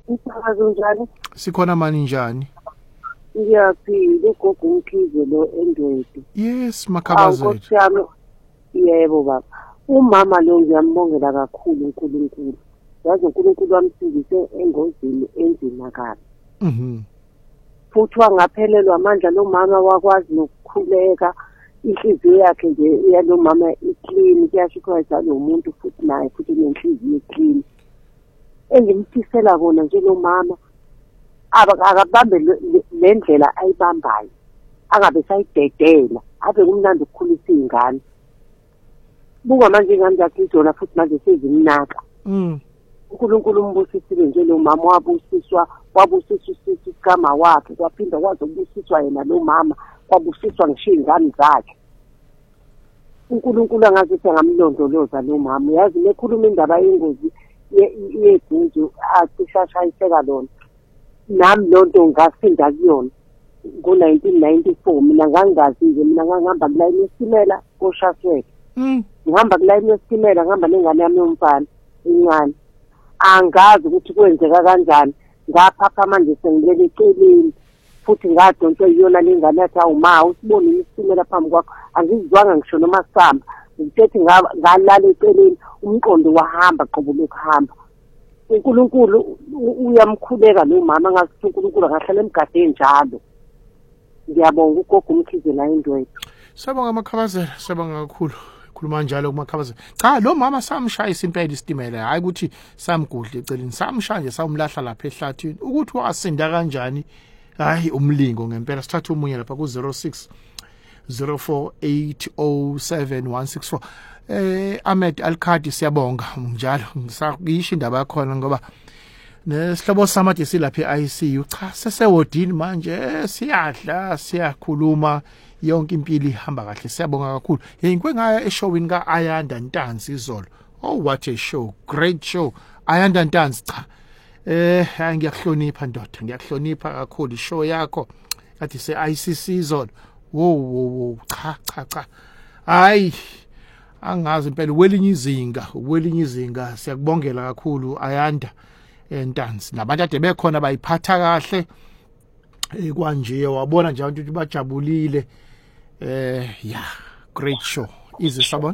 Umsakazo njani? Sikhona mani njani? Ngiyaphila ugogo uMkhize lo endwede. Yes, Makhabazela. Nkosi yami. Yebo baba. Umama lo ngiyambongela kakhulu uNkulunkulu. Yazi uNkulunkulu wamsindise engozini enzima kabi. Futhi wangaphelelwa amandla lo mama wakwazi nokukhuleka. Inhliziyo yakhe nje yalo mama iclean, kuyasho ukuthi lo muntu futhi naye futhi nenhliziyo eclean. Engimthisela kona nje lo mama akabambe le ndlela ayibambayo, angabe sayidedela, abe kumnandi ukukhulisa izingane. Buka manje ingane zakhe izona futhi manje sezimnaka. uNkulunkulu umbusisile nje lo mama, wabusiswa usisi kama wakhe, kwaphinda kwaze ukubusiswa yena lo mama, kwabusiswa ngisho izingane zakhe. uNkulunkulu angazithi ngamlondoloza lo mama. Yazi lekhuluma indaba yengozi yeguzu ashayiseka lona, nami lonto ngasinda kuyona ngo-1994. Mina ngangazi-ke, mina ngangihamba kulayini yesitimela koShasweke. Ngihamba kulayini yesitimela, ngihamba nengane yami yomfana incane. Angazi ukuthi kwenzeka kanjani, ngaphapha manje sengilele eceleni, futhi ngadonswe yiyona lengane yathi awuma usibone isitimela phambi kwakho. Angizizwanga ngisho noma sihamba, ngithethe ngalala eceleni, umqondo wahamba qobo lokuhamba. uNkulunkulu uyamkhuleka lo mama, ngathi uNkulunkulu angahlala emgade njalo. Ngiyabonga ugogo uMkhize la endwede. Siyabonga Makhabazela, siyabonga kakhulu. Khuluma njalo kuMakhabazela. Cha, lo mama samshayisa impela isitimela, hayi ukuthi samgudla eceleni, samshaya nje sawumlahla lapha ehlathini. Ukuthi wasinda kanjani, hayi umlingo ngempela. Sithatha umunye lapha ku 06 04807 Ahmed Alkhadi, siyabonga njalo. Ngisakuyisho indaba yakhona ngoba nesihlobo samathi silapha eICU. Cha, sesewodini manje, siyadla, siyakhuluma, yonke impilo ihamba kahle. Siyabonga kakhulu. Ngikwenga eshowini kaAyanda Ntanzi izolo. Oh, what a show, great show. Ayanda Ntanzi, cha, ngiyakuhlonipha ndoda, ngiyakuhlonipha kakhulu ishow yakho kathi se-ICC izolo. Wo, cha. Hayi, angazi impela welinye izinga. Siyakubongela kakhulu Ayanda Ntanzi. Nabantu ade bekhona bayiphatha kahle kwanje, wabona nje abantu bajabulile. Great show. Ize sabona.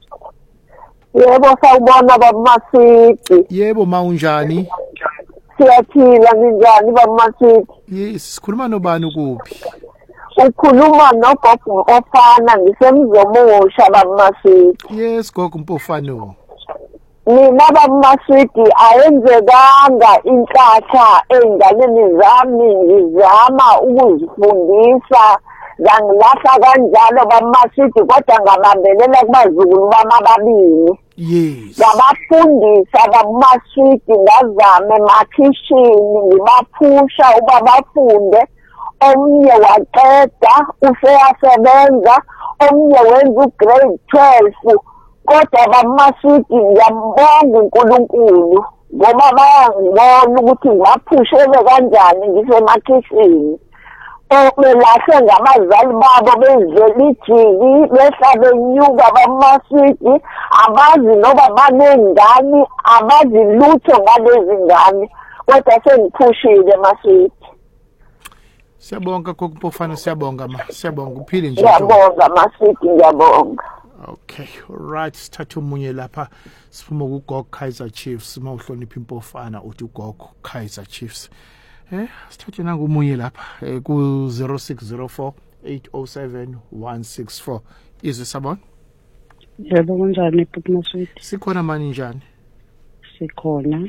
Yebo sawubona baba Masiki. Yebo ma unjani? Siyaphila njani baba Masiki? Yes, sikhuluma nobani ukuphi? Ukhuluma nogogo ofana, ngisemzomosha baba Masiki. Yes, gogo Mpofano. Mina baba Masiki ayenzekanga inhlatha enganeni zami, ngizama ukuzifundisa, ngangilahla kanjalo baba Masiki, kodwa ngabambelela kubazukulu bami ababili. Yes. Ngabafundisa baba Masiki, ngazama emakhishini ngibaphusha uba bafunde. Omnye waqeda useyasebenza, omnye wenza ugrade 12. Kodwa baba Masiki ngiyambonga uNkulunkulu ngoba bayangibona ukuthi ngibaphushele kanjani ngisemakhishini. Belahle ngabazali babo bezela ijiki, behla benyuka baba Masiki, abazi noba banengane, abazi lutho ngalezi ngane, kodwa sengiphushile Masiki. Siyabonga gogo Mpofano, siyabonga uphile nje. Ngiyabonga Masiki, ngiyabonga. Okay, right, sithatha umunye lapha, siphuma kuGogo Kaizer Chiefs. Mawuhlonipha Mpofana uthi uGogo Kaizer Chiefs. Sithathe nangomunye lapha ku 0604 807 164. Ize sabona. Yebo kunjani bhuti Maswidi? Sikhona mani njani? Sikhona.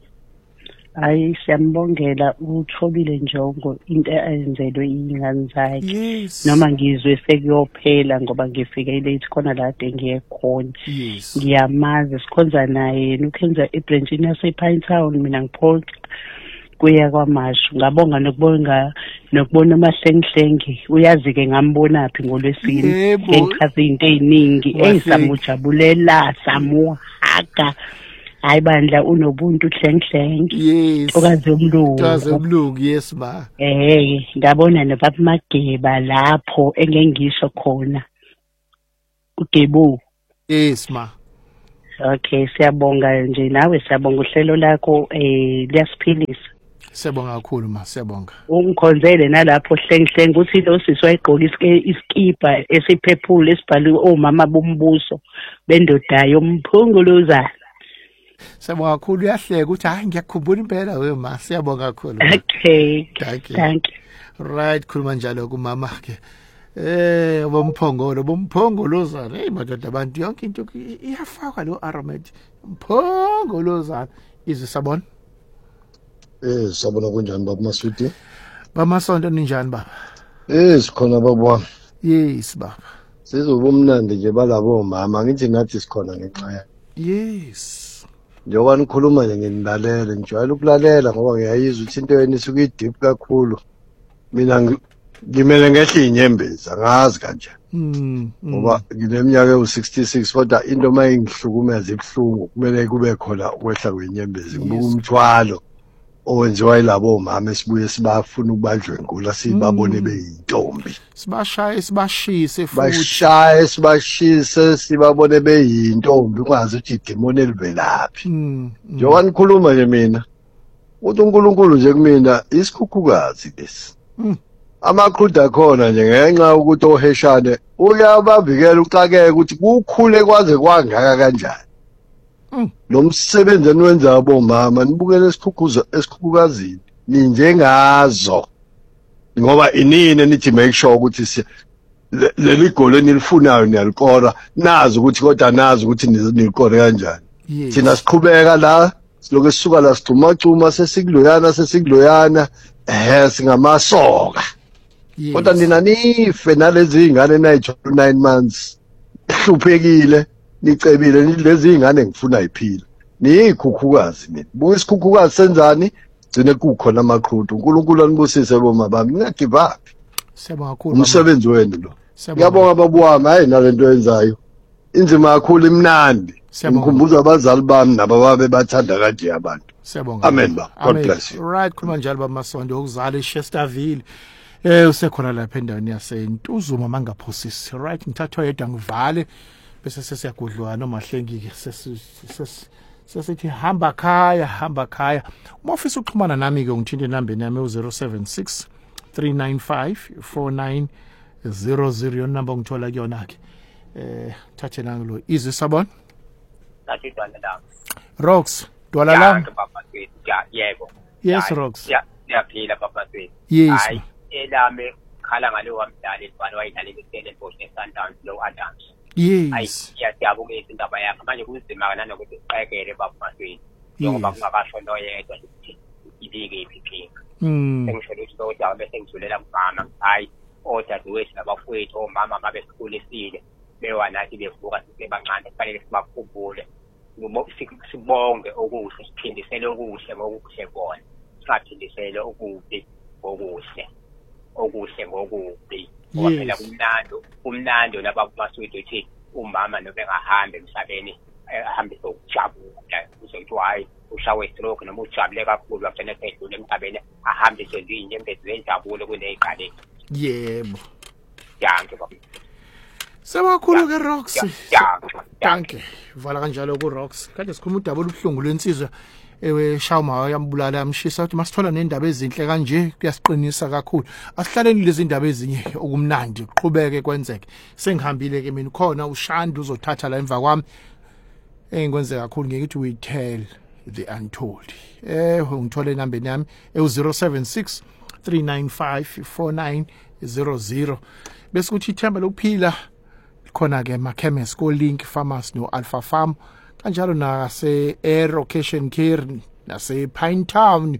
Hayi siyambongela uThobile Njongo into ayenzelwe ingane zakhe. Yes. Noma ngizwe sekuyophela ngoba ngifike late khona la ade ngiyekhona. Yes. Ngiyamazi sikhonza naye ukhenza ebranchini yase Pinetown, mina ngiphoqa kuya kwaMashu. Ngabonga nokubona amahlenghlenge. Uyazi ke ngambona phi ngoLwesine engichaza izinto eziningi ezisamujabulela samuhaga. Hayi bandla unobuntu hlenghlenge. Yes. Okazi umlungu yes ba. Ngabona noBaba Mageba lapho engengisho khona. uGebo. Yes ma. Okay, siyabonga nje nawe, siyabonga uhlelo lakho liyasiphilisa. Siyabonga kakhulu ma, siyabonga. Ungikhonzele nalapho hlengihlenge ukuthi lo sisi wayegqoka iskipa esiphephule esibhaliwe omama bombuso bendodayo umphunguluza. Siyabonga kakhulu, uyahleka ukuthi hayi ngiyakhumbula impela we ma, siyabonga kakhulu. Okay. Thank you. Thank you. Right, khuluma njalo kumama ke. Bomphongolozana. Hey madoda abantu yonke into iyafaka lo aromat. Mphongolozana. Izisabona? Sabona kunjani baba Maswidi? Bamasonto ninjani baba? Sikhona baba. Yes baba. Sizobumnandi nje balabo mama, ngithi nathi sikhona ngenxa yakhe. Yes. Njengoba nikhuluma nje nginilalela, ngijwayele ukulalela ngoba ngiyayizwa ukuthi into yeni isuke ideep kakhulu. Mina ngimele ngehle inyembezi, angazi kanjani. Ngoba ngineminyaka ewu66 kodwa into mayingihlukumeza ibhlungu kumele kube khona ukwehla kwenyembezi. Ngibuka umthwalo owenziwa yilabo mama esibuye sibafuna ukubanjwe inkulu sibabone beyintombi. Sibashaya sibashise futhi. Bashaya sibashise sibabone beyintombi kwazi ukuthi idemoni elivelaphi. Njengoba nikhuluma nje mina. Uthi uNkulunkulu nje kumina isikhukhukazi lesi. Amaqhuda khona nje ngenxa ukuthi oheshane uyabavikela uxakeke ukuthi kukhule kwaze kwangaka kanjani. Lo msebenzi eniwenza abomama nibukele esikhukukazini ninjengazo ngoba inini nithi make sure ukuthi leli goli nilifunayo niyalikora nazi ukuthi kodwa nazi ukuthi nilikore kanjani. Thina siqhubeka la siloke sisuka la sicuma sesikuloyana singamasoka. Kodwa nina nife nalezi ingane nayithola 9 months hluphekile nicebile lezi ingane ngifuna iphila. Niyikhukhukazi mina. Buka isikhukhukazi senzani? Gcine kukhona amaqhudu. uNkulunkulu anibusise boma bami. Ningagive up. Siyabonga kakhulu. Umsebenzi wenu lo. Ngiyabonga babu wami hayi nalento yenzayo. Inzima kakhulu imnandi. Ngikhumbuza abazali bami nabababe bathanda kanje abantu. Siyabonga. Amen ba. God bless you. Right, khuluma njalo bamasondo okuzala eChesterville. Usekhona lapha endaweni yaseNtuzuma mangaphosisi. Right, ngithathwa yedwa ngivale bese sesiyagudlwana nomahlengike sesithi hamba khaya. Uma ufisa ukuxhumana nami ke ngithinte inamba yami u076 395 4900 yonamba ongithola kuyona ke. Thathe nanglo Izisabona. Nathi dwala la. Rox, dwala la. Yebo. Yes Rox. Siyaphila baba swethu. Yes. Hayi elame khala ngale wamdala esibani wayidlalela iStella Bosch neSundowns lo Adams. Yes. Siyajabula indaba yakhe manje kunzima nanokuthi siqekele baba maswethu. Njengoba kungakasho noyedwa ukuthi ibike iphiphinga. Sengisho ukuthi kodwa bese ngijulela mama hayi odadewethu nabafowethu omama mabe sikhulisile bewanathi bevuka sisebancane kufanele sibakhumbule. Sibonge okuhle siphindisele okuhle ngokuhle kona. Singaphindisele okubi ngokuhle. Okuhle ngokubi. Ngoba phela kumnando lapha kumaswethu uthi umama nobe engahambe emhlabeni ahambe sokujabula uzothi hayi ushawe stroke noma ujabule kakhulu after nedlule emhlabeni ahambe sezinye imbezi zenjabulo kuneziqale. Yebo. Danke baba. Sebakhulu ke Rox. Danke. Vala kanjalo ku Rox. Kade sikhuluma udaba olubuhlungu lwensizwe Shawuma wayambulala yamshisa uthi masithola nendaba ezinhle kanje kuyasiqinisa kakhulu. Asihlaleni lezi ndaba ezinye okumnandi uqhubeke kwenzeke. Sengihambile ke mina khona uShanda uzothatha la emva kwami. Engikwenze kakhulu ngithi we tell the untold. Ngithole inamba yami u076 395 4900 bese kuthi ithemba lokuphila khona ke emakhemesi ko Link Pharmacy no Alpha Farm kanjalo nase Air Location Care nase Pinetown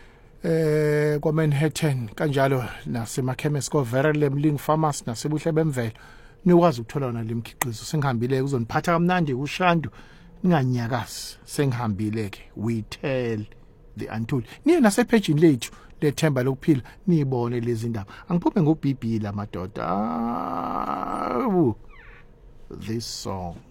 kwa Manhattan kanjalo nase makhemesi ko Verelem Link Pharmacy nase Buhle Bemvelo nikwazi ukuthola wona lemkhiqizo. Sengihambile uzoniphatha kamnandi uShandu ninganyakazi. Sengihambile ke we tell the untold. Niye nase page lethu lethemba lokuphila nibone lezi ndaba. Angiphume ngoBB la madoda. This song